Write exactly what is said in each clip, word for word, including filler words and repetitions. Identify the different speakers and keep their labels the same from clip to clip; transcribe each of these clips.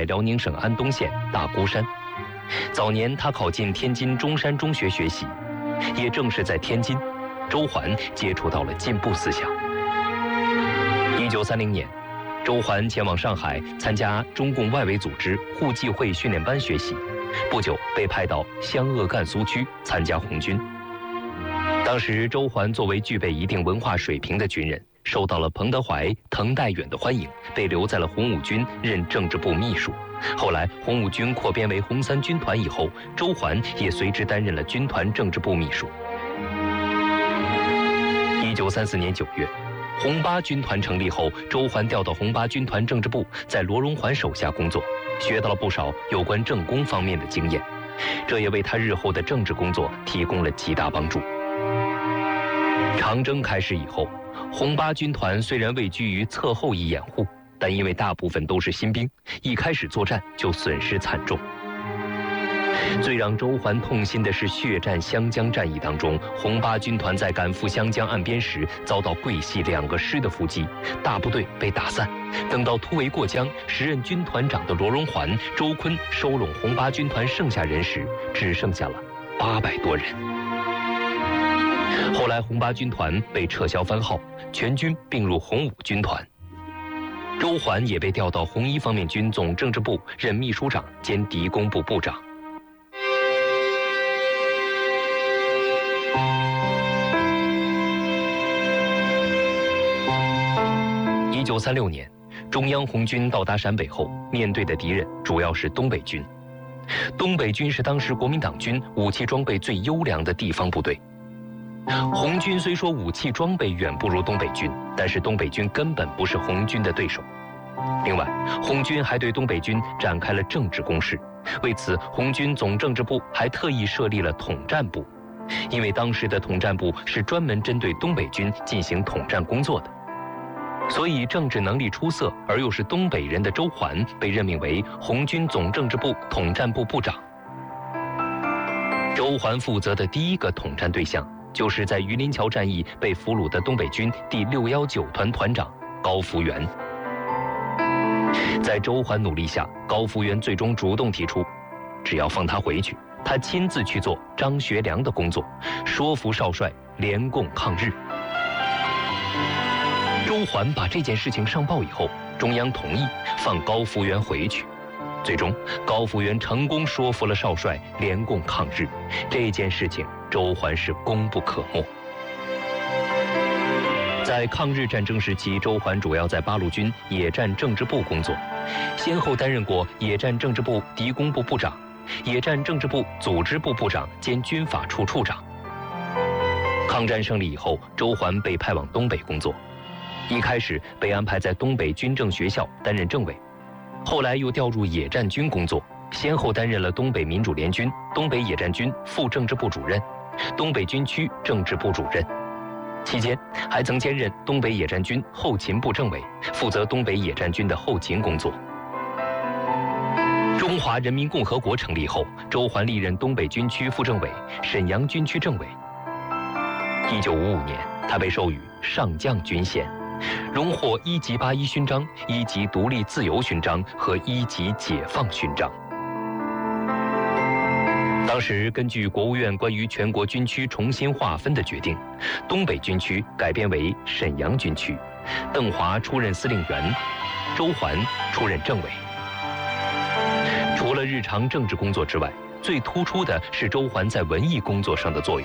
Speaker 1: 在辽宁省安东县大孤山。早年他考进天津中山中学学习，也正是在天津，周桓接触到了进步思想。一九三零年，周桓前往上海参加中共外围组织沪济会训练班学习，不久被派到湘鄂赣苏区参加红军。当时周桓作为具备一定文化水平的军人，受到了彭德怀、滕代远的欢迎，被留在了红五军任政治部秘书。后来红五军扩编为红三军团以后，周桓也随之担任了军团政治部秘书。一九三四年九月，红八军团成立后，周桓调到红八军团政治部，在罗荣桓手下工作，学到了不少有关政工方面的经验，这也为他日后的政治工作提供了极大帮助。长征开始以后，红八军团虽然位居于侧后翼掩护，但因为大部分都是新兵，一开始作战就损失惨重。最让周桓痛心的是血战湘江战役当中，红八军团在赶赴湘江岸边时，遭到桂系两个师的伏击，大部队被打散。等到突围过江，时任军团长的罗荣桓、周坤收拢红八军团剩下人时，只剩下了八百多人。后来红八军团被撤销番号，全军并入红五军团。周桓也被调到红一方面军总政治部任秘书长兼敌工部部长。一九三六年，中央红军到达陕北后，面对的敌人主要是东北军。东北军是当时国民党军武器装备最优良的地方部队。红军虽说武器装备远不如东北军，但是东北军根本不是红军的对手。另外，红军还对东北军展开了政治攻势，为此红军总政治部还特意设立了统战部，因为当时的统战部是专门针对东北军进行统战工作的。所以政治能力出色而又是东北人的周桓被任命为红军总政治部统战部部长。周桓负责的第一个统战对象，就是在榆林桥战役被俘虏的东北军第六一九团团长高福元。在周桓努力下，高福元最终主动提出，只要放他回去，他亲自去做张学良的工作，说服少帅联共抗日。周桓把这件事情上报以后，中央同意放高福元回去。最终，高福元成功说服了少帅联共抗日，这件事情周桓是功不可没。在抗日战争时期，周桓主要在八路军野战政治部工作，先后担任过野战政治部敌工部部长、野战政治部组织部部长兼军法处处长。抗战胜利以后，周桓被派往东北工作，一开始被安排在东北军政学校担任政委，后来又调入野战军工作，先后担任了东北民主联军、东北野战军副政治部主任、东北军区政治部主任。期间还曾兼任东北野战军后勤部政委，负责东北野战军的后勤工作。中华人民共和国成立后，周桓历任东北军区副政委、沈阳军区政委。一九五五年，他被授予上将军衔，荣获一级八一勋章、一级独立自由勋章和一级解放勋章。当时根据国务院关于全国军区重新划分的决定，东北军区改编为沈阳军区，邓华出任司令员，周桓出任政委。除了日常政治工作之外，最突出的是周桓在文艺工作上的作用。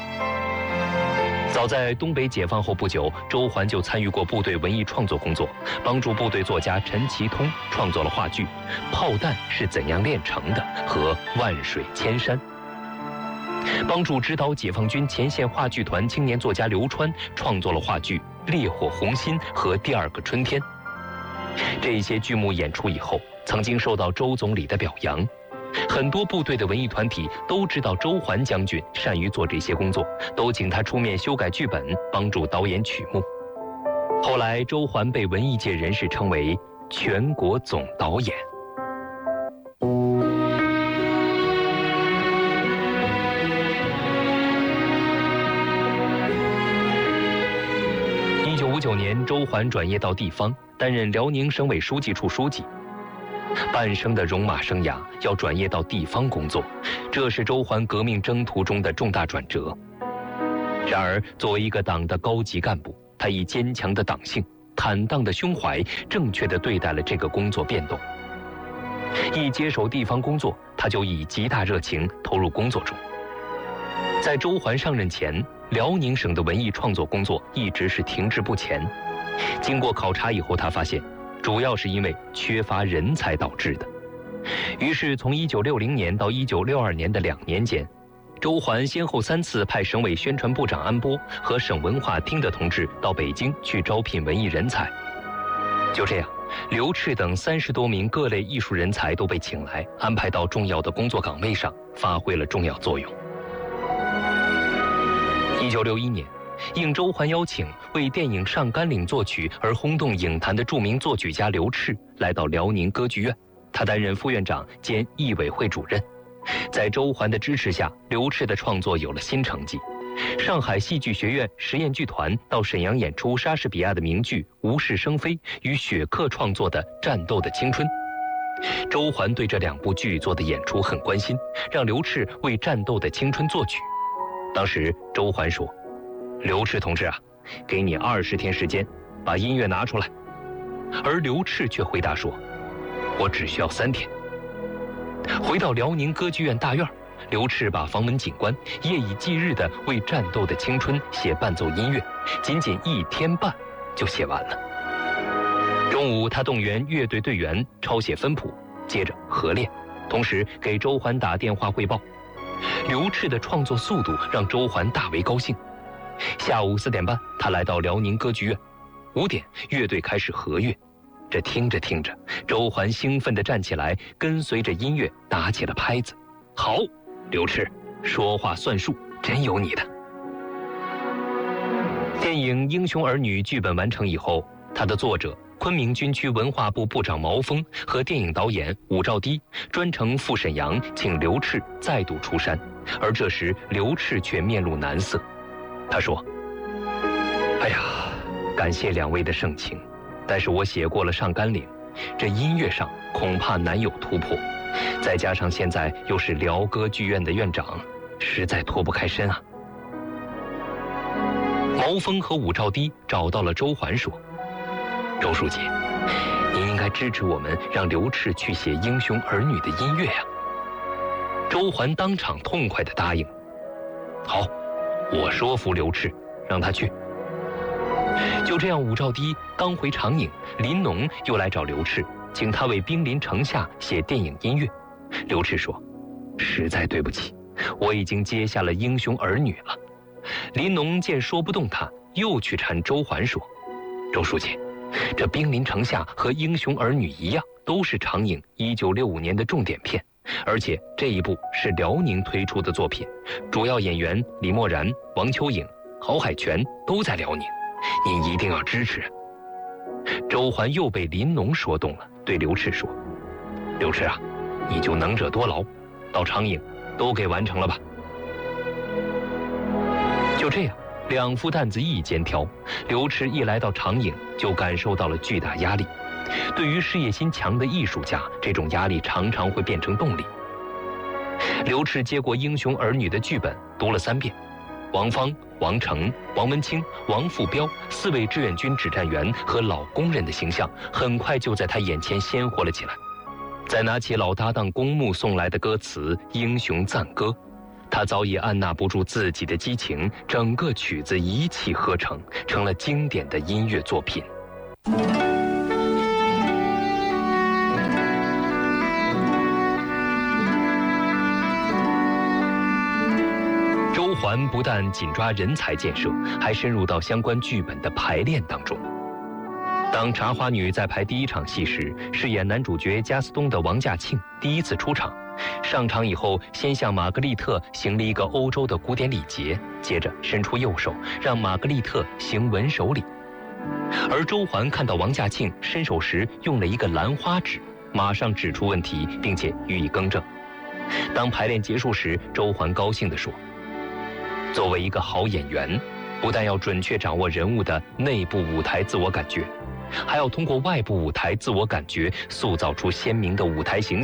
Speaker 1: 早在东北解放后不久，周桓就参与过部队文艺创作工作，帮助部队作家陈其通创作了话剧《炮弹是怎样炼成的》和《万水千山》，帮助指导解放军前线话剧团青年作家刘川创作了话剧《烈火红心》和《第二个春天》。这些剧目演出以后，曾经受到周总理的表扬。很多部队的文艺团体都知道周桓将军善于做这些工作，都请他出面修改剧本，帮助导演曲目。后来，周桓被文艺界人士称为全国总导演。一九五九年，周桓转业到地方，担任辽宁省委书记处书记。 半生的戎马生涯要转业到地方工作，这是周桓革命征途中的重大转折。然而，作为一个党的高级干部，他以坚强的党性、坦荡的胸怀，正确地对待了这个工作变动。一接手地方工作，他就以极大热情投入工作中。在周桓上任前，辽宁省的文艺创作工作一直是停滞不前。经过考察以后，他发现，主要是因为缺乏人才导致的。于是，从一九六零年到一九六二年的两年间，周桓先后三次派省委宣传部长安波和省文化厅的同志到北京去招聘文艺人才。就这样，刘炽等三十多名各类艺术人才都被请来，安排到重要的工作岗位上，发挥了重要作用。一九六一年，应周桓邀请，为电影《上甘岭》作曲而轰动影坛的著名作曲家刘炽来到辽宁歌剧院，他担任副院长兼艺委会主任。在周桓的支持下，刘炽的创作有了新成绩。上海戏剧学院实验剧团到沈阳演出莎士比亚的名剧《无事生非》与雪克创作的《战斗的青春》。周桓对这两部剧作的演出很关心，让刘炽为《战斗的青春》作曲。当时周桓说：“刘炽同志啊，给你二十天时间，把音乐拿出来。”而刘炽却回答说：“我只需要三天。”回到辽宁歌剧院大院，刘炽把房门紧关，夜以继日地为《战斗的青春》写伴奏音乐，仅仅一天半就写完了。中午，他动员乐队队员抄写分谱，接着合练，同时给周桓打电话汇报。刘炽的创作速度让周桓大为高兴。下午四点半，他来到辽宁歌剧院。五点，乐队开始合乐。这听着听着，周桓兴奋地站起来，跟随着音乐打起了拍子。好，刘炽，说话算数，真有你的。电影《英雄儿女》剧本完成以后，他的作者昆明军区文化部部长毛峰和电影导演武曌堤专程赴沈阳，请刘炽再度出山。而这时刘炽却面露难色，他说：“哎呀，感谢两位的盛情，但是我写过了《上甘岭》，这音乐上恐怕难有突破，再加上现在又是辽歌剧院的院长，实在脱不开身啊。”毛峰和武曌堤找到了周桓说：“周书记，您应该支持我们，让刘炽去写《英雄儿女》的音乐呀。”周桓当场痛快地答应：“好，我说服刘炽，让他去。”就这样，武曌堤刚回长影，林农又来找刘炽，请他为《兵临城下》写电影音乐。刘炽说：“实在对不起，我已经接下了《英雄儿女》了。”林农见说不动他，又去缠周桓说：“周书记，这《兵临城下》和《英雄儿女》一样，都是长影一九六五年的重点片，而且这一部是辽宁推出的作品，主要演员李默然、王秋颖、郝海泉都在辽宁，您一定要支持。”周桓又被林农说动了，对刘炽说：“刘炽啊，你就能者多劳，到长影都给完成了吧。”就这样，两副担子一肩挑，刘炽一来到长影，就感受到了巨大压力。对于事业心强的艺术家，这种压力常常会变成动力。刘炽接过《英雄儿女》的剧本，读了三遍。王芳、王成、王文清、王富彪四位志愿军指战员和老工人的形象，很快就在他眼前鲜活了起来。再拿起老搭档公墓送来的歌词《英雄赞歌》，他早已按捺不住自己的激情，整个曲子一气呵成，成了经典的音乐作品。周桓不但紧抓人才建设，还深入到相关剧本的排练当中。当《茶花女》在排第一场戏时，饰演男主角加斯东的王稼庆第一次出场。上场以后，先向玛格丽特行了一个欧洲的古典礼节，接着伸出右手让玛格丽特行吻手礼。而周桓看到王稼庆伸手时用了一个兰花指，马上指出问题，并且予以更正。当排练结束时，周桓高兴地说：“作为一个好演员，不但要准确掌握人物的内部舞台自我感觉， 还要通过外部舞台自我感觉，塑造出鲜明的舞台形象。